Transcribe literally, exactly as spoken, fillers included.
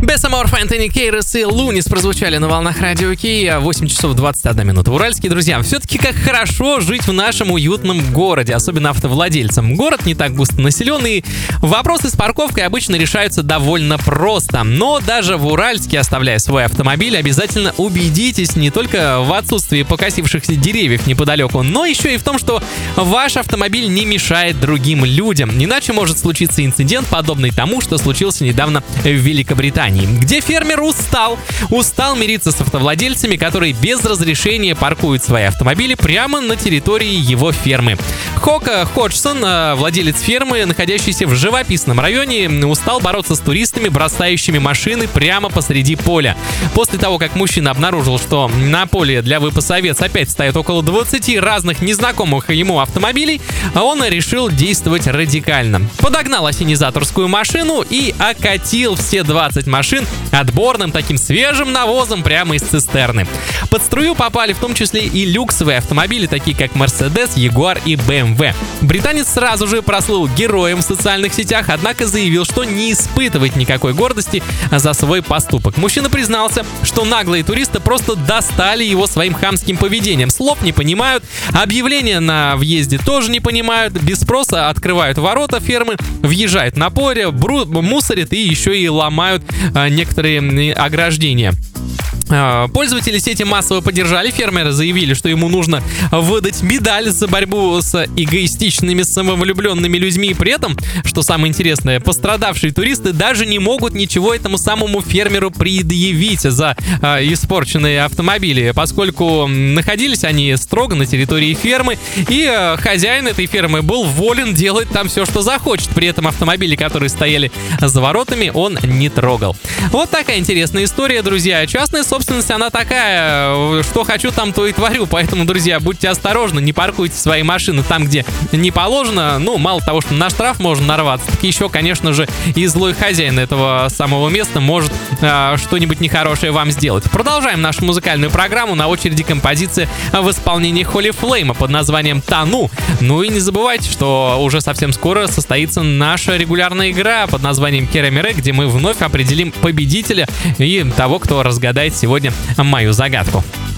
Бесамор, Фэнтони Кейрос и Лунис прозвучали на волнах радио Кия. восемь часов двадцать одна минута. Уральские друзья, все-таки как хорошо жить в нашем уютном городе, особенно автовладельцам. Город не так густо населен, и вопросы с парковкой обычно решаются довольно просто. Но даже в Уральске, оставляя свой автомобиль, обязательно убедитесь не только в отсутствии покосившихся деревьев неподалеку, но еще и в том, что ваш автомобиль не мешает другим людям. Иначе может случиться инцидент, подобный тому, что случился недавно в Великобритании, где фермер устал, устал мириться с автовладельцами, которые без разрешения паркуют свои автомобили прямо на территории его фермы. Хока Ходжсон, владелец фермы, находящийся в живописном районе, устал бороться с туристами, бросающими машины прямо посреди поля. После того, как мужчина обнаружил, что на поле для выпаса овец опять стоят около двадцати разных незнакомых ему автомобилей, он решил действовать радикально. Подогнал ассенизаторскую машину и окатил все двадцать машин отборным таким свежим навозом прямо из цистерны. Под струю попали в том числе и люксовые автомобили, такие как Mercedes, Jaguar и бэ эм вэ. Британец сразу же прослыл героем в социальных сетях, однако заявил, что не испытывает никакой гордости за свой поступок. Мужчина признался, что наглые туристы просто достали его своим хамским поведением. Слов не понимают, объявления на въезде тоже не понимают, без спроса открывают ворота фермы, въезжают на поле, бру- мусорят и еще и ломают а, некоторые ограждения. Пользователи сети массово поддержали фермера, заявили, что ему нужно выдать медаль за борьбу с эгоистичными, самовлюбленными людьми. При этом, что самое интересное, пострадавшие туристы даже не могут ничего этому самому фермеру предъявить за э, испорченные автомобили, поскольку находились они строго на территории фермы, и э, хозяин этой фермы был волен делать там все, что захочет. При этом автомобили, которые стояли за воротами, он не трогал. Вот такая интересная история, друзья. Частная собственность, она такая, что хочу, там то и творю. Поэтому, друзья, будьте осторожны, не паркуйте свои машины там, где не положено. Ну, мало того, что на штраф можно нарваться, так еще, конечно же, и злой хозяин этого самого места может а, что-нибудь нехорошее вам сделать. Продолжаем нашу музыкальную программу. На очереди композиция в исполнении Holy Flame под названием «Тону». Ну и не забывайте, что уже совсем скоро состоится наша регулярная игра под названием Керамире, где мы вновь определим победителя и того, кто разгадает сегодня мою загадку.